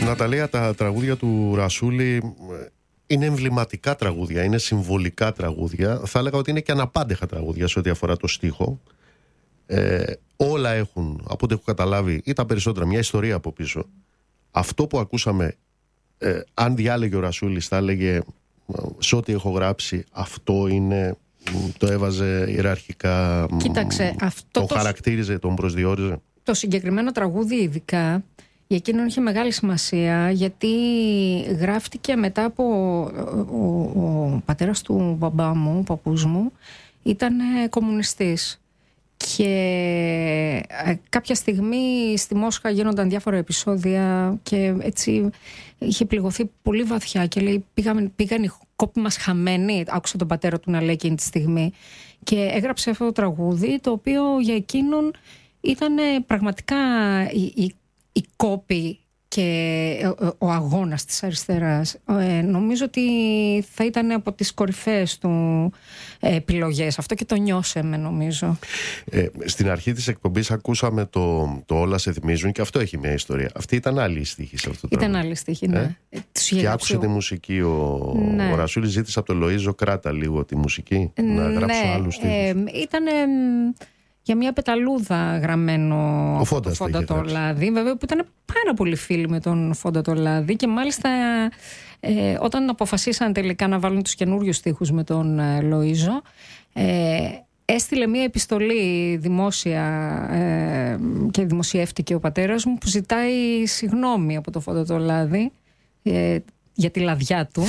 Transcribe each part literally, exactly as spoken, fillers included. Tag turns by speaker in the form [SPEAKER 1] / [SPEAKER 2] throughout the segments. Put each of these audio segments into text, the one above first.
[SPEAKER 1] Ναταλία, τα τραγούδια του Ρασούλη είναι εμβληματικά τραγούδια, είναι συμβολικά τραγούδια. Θα έλεγα ότι είναι και αναπάντεχα τραγούδια σε ό,τι αφορά το στίχο. Ε, όλα έχουν, από ό,τι έχω καταλάβει, ή τα περισσότερα, μια ιστορία από πίσω. Αυτό που ακούσαμε, ε, αν διάλεγε ο Ρασούλης, θα έλεγε σε ό,τι έχω γράψει, αυτό είναι, το έβαζε ιεραρχικά.
[SPEAKER 2] Κοίταξε, αυτό
[SPEAKER 1] το, το χαρακτήριζε, τον προσδιορίζε.
[SPEAKER 2] Το συγκεκριμένο τραγούδι ειδικά για εκείνον είχε μεγάλη σημασία, γιατί γράφτηκε μετά από ο, ο, ο πατέρας του μπαμπά μου, ο παππούς μου, ήταν κομμουνιστής. Και ε, κάποια στιγμή στη Μόσχα γίνονταν διάφορα επεισόδια και έτσι είχε πληγωθεί πολύ βαθιά και λέει πήγαν, πήγαν οι κόποι μας χαμένοι. Άκουσα τον πατέρα του να λέει εκείνη τη στιγμή και έγραψε αυτό το τραγούδι, το οποίο για εκείνον ήταν πραγματικά η, η, η κόπη και ο αγώνας της αριστεράς. Ε, νομίζω ότι θα ήταν από τις κορυφαίες του επιλογές. Αυτό και το νιώσαμε, νομίζω. Ε,
[SPEAKER 1] στην αρχή της εκπομπής ακούσαμε το, το «Όλα σε θυμίζουν» και αυτό έχει μια ιστορία. Αυτή ήταν άλλη η στίχη σε αυτό το
[SPEAKER 2] Ήταν
[SPEAKER 1] τραγούδι.
[SPEAKER 2] άλλη στίχη, ναι.
[SPEAKER 1] Ε? Και άκουσε τη μουσική. Ο, ναι. ο Ρασούλης ζήτησε από τον Λοΐζο κράτα λίγο τη μουσική, ε, να γράψω ναι, άλλους στίχους. Ε,
[SPEAKER 2] ήτανε για μια πεταλούδα γραμμένο
[SPEAKER 1] ο Φόντα
[SPEAKER 2] το Λάδι, βέβαια, που ήταν πάρα πολύ φίλοι με τον Φόντα το Λάδι και μάλιστα ε, όταν αποφασίσαν τελικά να βάλουν τους καινούριους στίχους με τον ε, Λοΐζο, ε, έστειλε μια επιστολή δημόσια ε, και δημοσιεύτηκε ο πατέρας μου, που ζητάει συγγνώμη από τον Φόντα το Λάδι ε, για τη λαδιά του.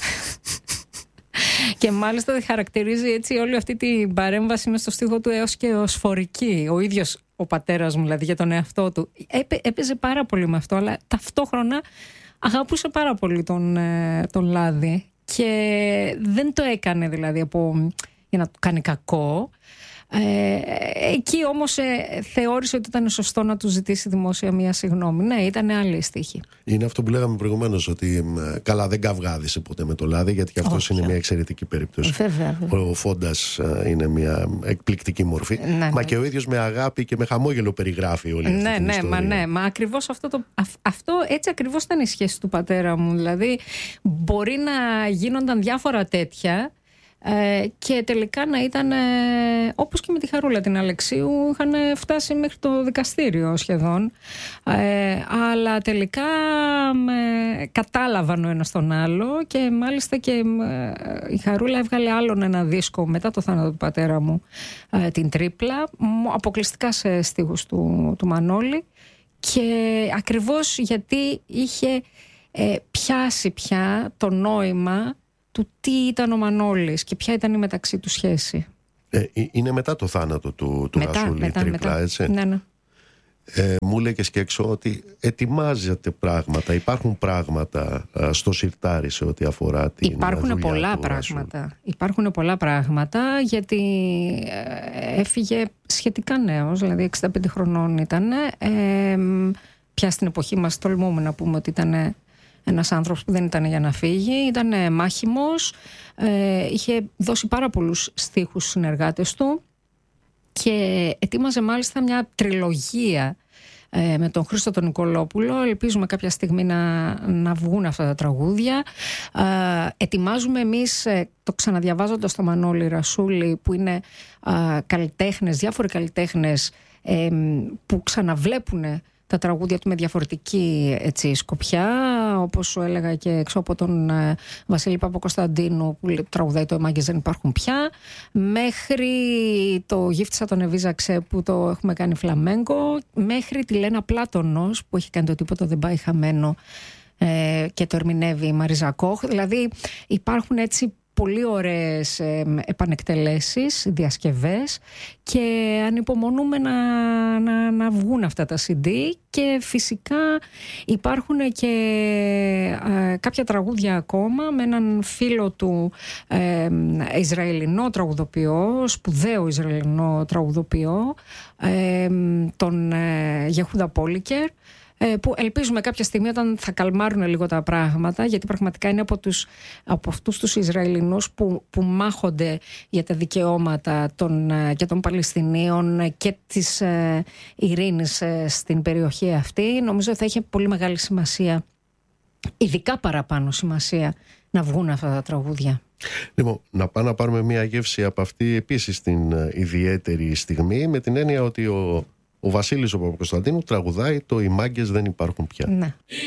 [SPEAKER 2] Και μάλιστα χαρακτηρίζει έτσι όλη αυτή την παρέμβαση μες στο στίχο του έως και ως φορική. Ο ίδιος ο πατέρας μου, δηλαδή, για τον εαυτό του. Έπαι, έπαιζε πάρα πολύ με αυτό, αλλά ταυτόχρονα αγαπούσε πάρα πολύ τον, τον Λάδι και δεν το έκανε δηλαδή από, για να του κάνει κακό. Ε, εκεί όμως ε, θεώρησε ότι ήταν σωστό να του ζητήσει δημόσια μια συγγνώμη. Ναι, ήταν άλλη στίχη.
[SPEAKER 1] Είναι αυτό που λέγαμε προηγουμένως, ότι ε, καλά δεν καυγάδισε ποτέ με το Λάδι, γιατί και αυτός είναι μια εξαιρετική περίπτωση.
[SPEAKER 2] Βέβαια, βέβαια.
[SPEAKER 1] Ο Φόντας ε, είναι μια εκπληκτική μορφή. Ναι, ναι. Μα και ο ίδιος με αγάπη και με χαμόγελο περιγράφει όλη αυτή
[SPEAKER 2] ναι,
[SPEAKER 1] την
[SPEAKER 2] ναι,
[SPEAKER 1] ιστορία.
[SPEAKER 2] Μα ναι, μα ακριβώς αυτό, το, α, αυτό έτσι ακριβώς ήταν η σχέση του πατέρα μου. Δηλαδή μπορεί να γίνονταν διάφορα τέτοια. Ε, και τελικά να ήταν ε, όπως και με τη Χαρούλα την Αλεξίου, είχαν φτάσει μέχρι το δικαστήριο σχεδόν, ε, αλλά τελικά ε, κατάλαβαν ο ένας τον άλλο και μάλιστα και ε, η Χαρούλα έβγαλε άλλον ένα δίσκο μετά το θάνατο του πατέρα μου, ε, την Τρίπλα, αποκλειστικά σε στίχους του, του Μανώλη, και ακριβώς γιατί είχε ε, πιάσει πια το νόημα του τι ήταν ο Μανώλης και ποια ήταν η μεταξύ του σχέση.
[SPEAKER 1] Ε, είναι μετά το θάνατο του, του
[SPEAKER 2] μετά,
[SPEAKER 1] Ρασούλη,
[SPEAKER 2] μετά,
[SPEAKER 1] Τρίπλα,
[SPEAKER 2] μετά.
[SPEAKER 1] έτσι.
[SPEAKER 2] Ναι, ναι.
[SPEAKER 1] Ε, μου λέει και σκέξω ότι ετοιμάζεται πράγματα, υπάρχουν πράγματα α, στο σιρτάρι σε ό,τι αφορά την
[SPEAKER 2] Υπάρχουν
[SPEAKER 1] δουλειά
[SPEAKER 2] πολλά
[SPEAKER 1] του
[SPEAKER 2] πράγματα.
[SPEAKER 1] Ρασούλη.
[SPEAKER 2] Υπάρχουν πολλά πράγματα, γιατί ε, έφυγε σχετικά νέος, δηλαδή εξήντα πέντε χρονών ήταν. Ε, πια στην εποχή μας τολμούμε να πούμε ότι ήταν ένας άνθρωπος που δεν ήταν για να φύγει, ήταν μάχημος, ε, είχε δώσει πάρα πολλούς στίχους στους συνεργάτες του και ετοίμαζε μάλιστα μια τριλογία ε, με τον Χρήστο τον Νικολόπουλο. Ελπίζουμε κάποια στιγμή να, να βγουν αυτά τα τραγούδια. Ε, ετοιμάζουμε εμείς, ε, το ξαναδιαβάζοντας το Μανώλη Ρασούλη, που είναι ε, καλλιτέχνες, διάφοροι καλλιτέχνες ε, που ξαναβλέπουν τα τραγούδια του με διαφορετική, έτσι, σκοπιά, όπως σου έλεγα και έξω από τον ε, Βασίλη Παπακοσταντίνου που τραγουδάει το «Εμάγκες δεν υπάρχουν πια», μέχρι το «Γύφτισα τον Εβίζαξε» που το έχουμε κάνει φλαμέγκο, μέχρι τη Λένα Πλάτωνος που έχει κάνει το «Τίποτα δεν πάει χαμένο» ε, και το ερμηνεύει η Μαρίζα Κόχ. Δηλαδή υπάρχουν έτσι πολύ ωραίες ε, επανεκτελέσεις, διασκευές, και ανυπομονούμε να, να, να βγουν αυτά τα σι ντι. Και φυσικά υπάρχουν και ε, κάποια τραγούδια ακόμα με έναν φίλο του, ε, Ισραηλινό τραγουδοποιό, σπουδαίο Ισραηλινό τραγουδοποιό, ε, τον ε, Γεχούδα Πόλικερ, που ελπίζουμε κάποια στιγμή, όταν θα καλμάρουν λίγο τα πράγματα, γιατί πραγματικά είναι από, τους, από αυτούς τους Ισραηλινούς που, που μάχονται για τα δικαιώματα των, και των Παλαιστινίων και της ε, ειρήνης ε, στην περιοχή αυτή. Νομίζω θα είχε πολύ μεγάλη σημασία ειδικά παραπάνω σημασία να βγουν αυτά τα τραγούδια.
[SPEAKER 1] Λοιπόν, να πάμε να πάρουμε μια γεύση από αυτή επίσης την ιδιαίτερη στιγμή, με την έννοια ότι ο, ο Βασίλης ο Παπακοσταντίνου τραγουδάει το «Οι μάγκες δεν υπάρχουν πια».
[SPEAKER 2] Ναι.